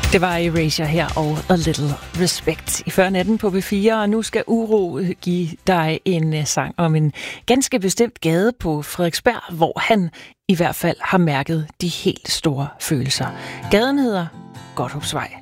Det var Erasure her og A Little Respect i før natten på B4, og nu skal Uro give dig en sang om en ganske bestemt gade på Frederiksberg, hvor han i hvert fald har mærket de helt store følelser. Gaden hedder Godthåbsvej.